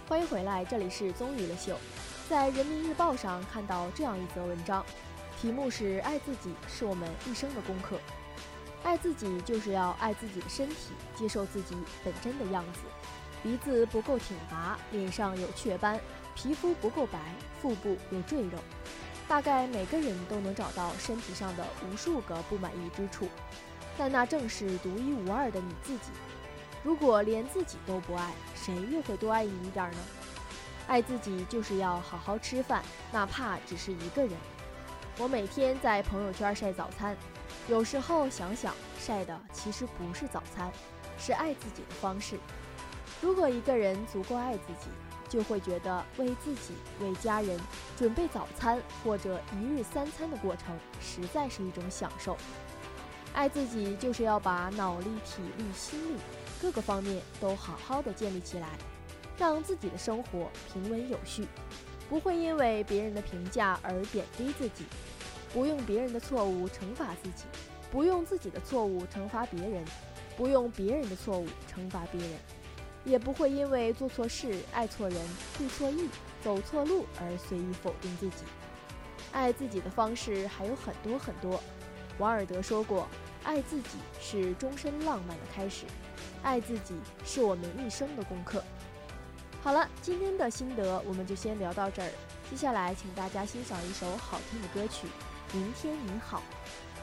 欢迎回来，这里是综娱乐秀。在人民日报上看到这样一则文章，题目是“爱自己是我们一生的功课”。爱自己就是要爱自己的身体，接受自己本真的样子。鼻子不够挺拔，脸上有雀斑，皮肤不够白，腹部有赘肉。大概每个人都能找到身体上的无数个不满意之处，但那正是独一无二的你自己。如果连自己都不爱，谁又会多爱你一点呢？爱自己就是要好好吃饭，哪怕只是一个人。我每天在朋友圈晒早餐，有时候想想，晒的其实不是早餐，是爱自己的方式。如果一个人足够爱自己，就会觉得为自己、为家人准备早餐或者一日3餐的过程，实在是一种享受。爱自己就是要把脑力、体力、心力各个方面都好好的建立起来，让自己的生活平稳有序，不会因为别人的评价而贬低自己，不用别人的错误惩罚自己，不用自己的错误惩罚别人，不用别人的错误惩罚别人，也不会因为做错事、爱错人、会错意、走错路而随意否定自己。爱自己的方式还有很多很多。王尔德说过，爱自己是终身浪漫的开始，爱自己是我们一生的功课。好了，今天的心得我们就先聊到这儿，接下来请大家欣赏一首好听的歌曲《明天你好》。